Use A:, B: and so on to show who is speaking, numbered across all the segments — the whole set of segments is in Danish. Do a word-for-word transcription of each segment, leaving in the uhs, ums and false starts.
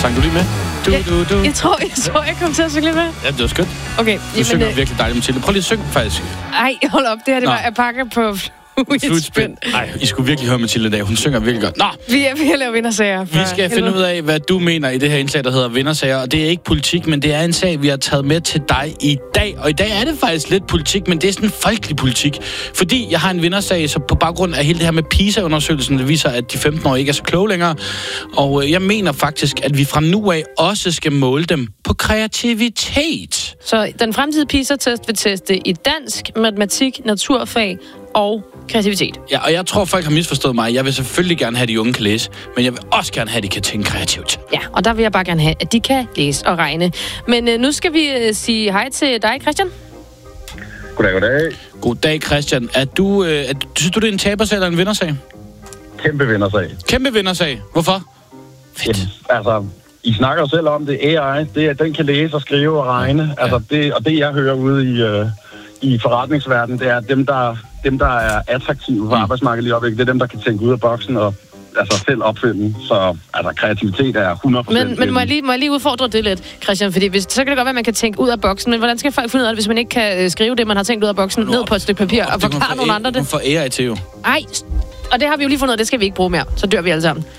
A: Sang du lige med? Du,
B: jeg,
A: du, du.
B: Jeg tror, jeg, tror, jeg kom til at synge lidt med.
A: Ja, det var skønt.
B: Okay.
A: Du
B: jamen,
A: synger
B: øh,
A: virkelig dejligt, Mathilde. Prøv lige at synge, faktisk.
B: Ej, hold op. Det her, det
A: Nå.
B: var at pakke på fluitspænd.
A: Nej, I skulle virkelig høre Mathilde i dag. Hun synger virkelig godt. Nå,
B: Vi er ved at lave vindersager.
A: vi skal finde ud af, hvad du mener i det her indslag, der hedder vindersager. Og det er ikke politik, men det er en sag, vi har taget med til dig i dag. Og i dag er det faktisk lidt politik, men det er sådan en folkelig politik. Fordi jeg har en vindersag, så på baggrund af hele det her med PISA-undersøgelsen, det viser, at de femten-årige ikke er så kloge længere. Og øh, jeg mener faktisk, at vi fra nu af også skal måle dem på kreativitet.
B: Så den fremtidige PISA-test vil teste i dansk, matematik, naturfag og kreativitet.
A: Ja, og jeg tror, folk har misforstået mig. Jeg vil selvfølgelig gerne have, at de unge kan læse, men jeg vil også gerne have, at de kan tænke kreativt.
B: Ja, og der vil jeg bare gerne have, at de kan læse og regne. Men øh, nu skal vi øh, sige hej til dig, Christian.
C: Goddag, goddag.
A: Goddag, Christian. Er du, øh, er, synes du, det er en tabersag eller en vindersag?
C: Kæmpe vindersag.
A: Kæmpe vindersag. Hvorfor? Fedt.
C: Yes, altså, I snakker jo selv om det. A I, det er, den kan læse og skrive og regne. Ja. Altså, det, og det, jeg hører ude i, øh, i forretningsverdenen, det er dem, der, dem, der er attraktive på
A: Mm.
C: arbejdsmarkedet lige opvæk. Det er dem, der kan tænke ud af boksen og altså, selv opfinde. Så altså, kreativitet er hundrede procent.
B: Men, men må, jeg lige, må jeg lige udfordre det lidt, Christian? Fordi hvis, så kan det godt være, at man kan tænke ud af boksen, men hvordan skal folk finde ud af det, hvis man ikke kan øh, skrive det, man har tænkt ud af boksen, ned på et stykke papir og forklare nogle andre det?
A: Det får A I til jo.
B: Nej, og det har vi jo lige fundet ud af, det skal vi ikke bruge mere. Så dør vi alle sammen.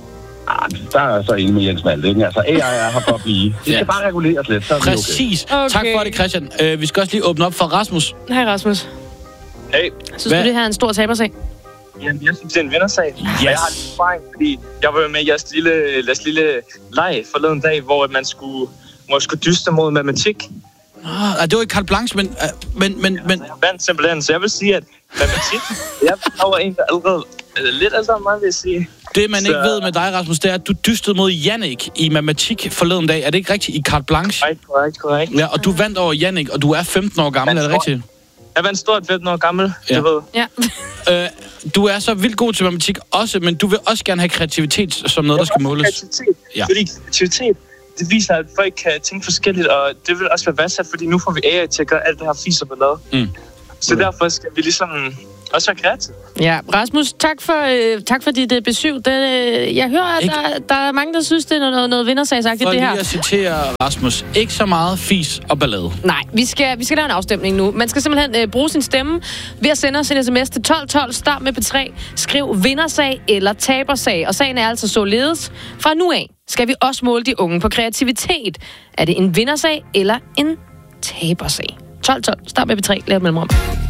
C: Ah, der er så en med Jens Malte, ikke? Altså, A I er her for at blive. Det skal
A: Ja.
C: bare reguleres lidt, så er det okay.
A: Præcis.
B: Okay.
A: Tak for det, Christian. Uh, vi skal også lige åbne op for Rasmus.
B: Hej, Rasmus.
D: Hey,
B: Synes
A: Hvad?
B: du, det her er en stor tabersag?
D: jamen, jeg synes, det er en vindersag.
A: Yes.
D: Og jeg har lidt erfaring, fordi jeg var jo med i jeres lille, jeres lille leg forleden dag, hvor man skulle, hvor man skulle dyste mod matematik.
A: Ah, det var ikke carte blanche, men... Uh, men, men, men
D: Jeg vandt simpelthen, så jeg vil sige, at matematik, jeg er en, der allerede er lidt ældre end mig, vil jeg sige.
A: det, man
D: Så-
A: ikke ved med dig, Rasmus, det er, at du dystede mod Jannik i matematik forleden dag. Er det ikke rigtigt i carte blanche?
D: Korrekt, korrekt, korrekt.
A: Ja, og du vandt over Jannik, og du er femten år gammel, er det rigtigt?
D: Jeg vandt stort femten år gammel,
A: Ja.
D: du ved.
B: Ja.
A: Uh, du er så vildt god til matematik også, men du vil også gerne have kreativitet som noget, der skal måles.
D: Kreativitet,
A: Ja.
D: fordi kreativitet, det viser, at folk kan tænke forskelligt, og det vil også være værdsat, fordi nu får vi A I til at gøre alt det her fiser med lavet.
A: Mm.
D: Så derfor skal vi ligesom også være kreative.
B: Ja, Rasmus, tak for, øh, tak for dit øh, besøg. Det, øh, jeg hører, at
A: Ikke-
B: der, der er mange, der synes, det er noget, noget vindersagsagtigt,
A: For
B: det
A: lige
B: her.
A: at citere Rasmus, ikke så meget fis og ballade.
B: Nej, vi skal, vi skal lave en afstemning nu. Man skal simpelthen øh, bruge sin stemme ved at sende os en sms til tolv tolv. Start med P tre. Skriv vindersag eller tabersag. Og sagen er altså således. Fra nu af skal vi også måle de unge på kreativitet. Er det en vindersag eller en tabersag? tolv tolv. Start med P tre. Lav et mellemrum.